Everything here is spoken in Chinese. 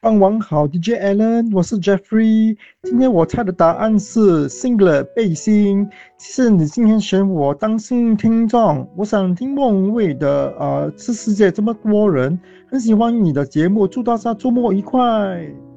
傍晚好，DJ Allen，我是 Jeffrey。今天我猜的答案是 Singlet 背心。其实你今天选我当幸运听众，我想听莫文蔚的这世界这么多人很喜欢你的节目，祝大家周末愉快。